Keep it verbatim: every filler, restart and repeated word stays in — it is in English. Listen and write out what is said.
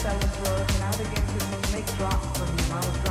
cells work, and I begin to make drops of the amount of